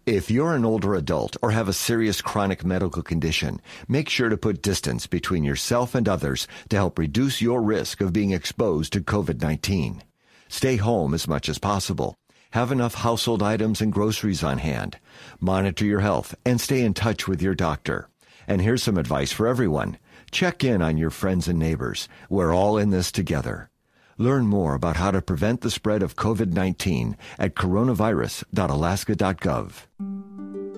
If you're an older adult or have a serious chronic medical condition, make sure to put distance between yourself and others to help reduce your risk of being exposed to COVID-19. Stay home as much as possible. Have enough household items and groceries on hand. Monitor your health and stay in touch with your doctor. And here's some advice for everyone. Check in on your friends and neighbors. We're all in this together. Learn more about how to prevent the spread of COVID-19 at coronavirus.alaska.gov.